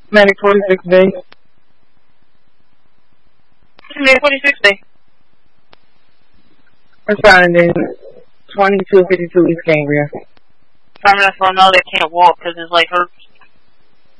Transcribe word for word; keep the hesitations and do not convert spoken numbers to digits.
Medic forty-six B. Medic forty-six B. Responding twenty-two fifty-two East Cambria. I'm gonna for another that can't walk because his leg hurts.